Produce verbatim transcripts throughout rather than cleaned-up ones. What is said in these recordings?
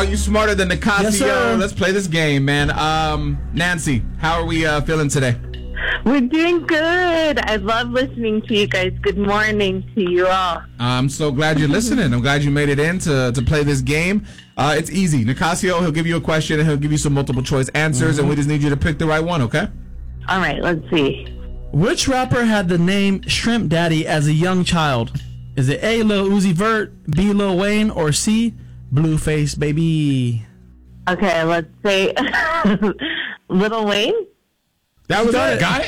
Are you smarter than Nicasio? Yes, sir. Let's play this game, man. Um, Nancy, how are we uh, feeling today? We're doing good. I love listening to you guys. Good morning to you all. I'm so glad you're listening. I'm glad you made it in to, to play this game. Uh, it's easy. Nicasio, he'll give you a question and he'll give you some multiple choice answers, mm-hmm. and we just need you to pick the right one, okay? All right, let's see. Which rapper had the name Shrimp Daddy as a young child? Is it A, Lil Uzi Vert, B, Lil Wayne, or C, Blueface Baby? Okay, let's say Lil Wayne. That was it, guy.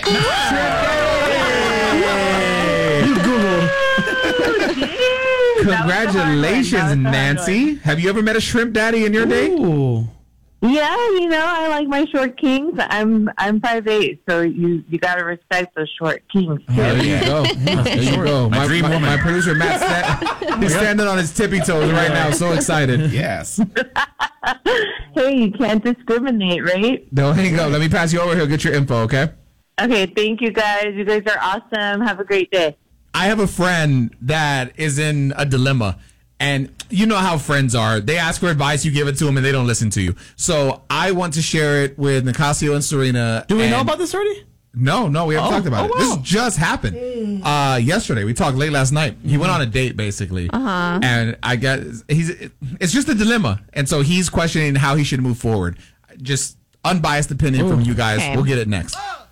You Googled. Congratulations, Nancy. Have you ever met a shrimp daddy in your day? Ooh. Yeah, you know, I like my short kings. I'm I'm five eight, so you you got to respect those short kings too. There you go. There you go. My My, dream my, woman. my producer Matt, sta- he's standing on his tippy toes right now, so excited. Yes. Hey, you can't discriminate, right? No, hang up. Let me pass you over here. Get your info, okay? Okay, thank you guys. You guys are awesome. Have a great day. I have a friend that is in a dilemma. And you know how friends are. They ask for advice, you give it to them, and they don't listen to you. So I want to share it with Nicasio and Serena. Do we and know about this already? No, no, we haven't Oh, talked about oh, it. wow. This just happened uh, yesterday. We talked late last night. He went on a date, basically. Uh-huh. And I guess he's. It's just a dilemma. And so he's questioning how he should move forward. Just unbiased opinion Ooh. from you guys. Okay. We'll get it next.